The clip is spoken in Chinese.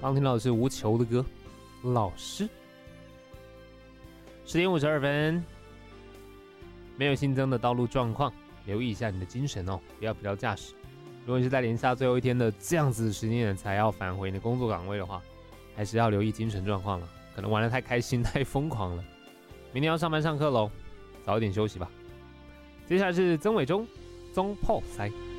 刚听到的是无球的歌，老师。10点52分，没有新增的道路状况，留意一下你的精神哦，不要疲劳驾驶。如果你是在连下最后一天的这样子的时间点才要返回你的工作岗位的话，还是要留意精神状况了，可能玩得太开心太疯狂了。明天要上班上课咯，早一点休息吧。接下来是曾伟忠、宗破塞。